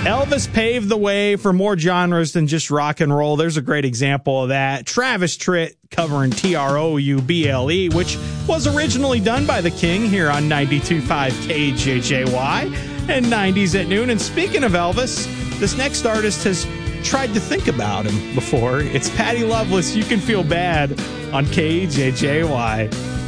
Elvis paved the way for more genres than just rock and roll. There's a great example of that. Travis Tritt covering Trouble, which was originally done by the King here on 92.5 KJJY and 90s at noon. And speaking of Elvis, this next artist has tried to think about him before. It's Patty Loveless, You Can Feel Bad on KJJY.